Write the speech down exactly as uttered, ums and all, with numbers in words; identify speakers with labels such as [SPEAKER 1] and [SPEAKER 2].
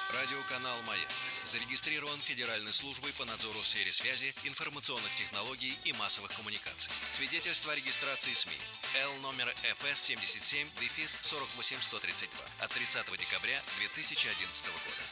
[SPEAKER 1] Радиоканал «Маяк» зарегистрирован Федеральной службой по надзору в сфере связи, информационных технологий и массовых коммуникаций. Свидетельство о регистрации СМИ Л номер эф эс семьдесят семь сорок восемь сто тридцать два от тридцатого декабря две тысячи одиннадцатого года.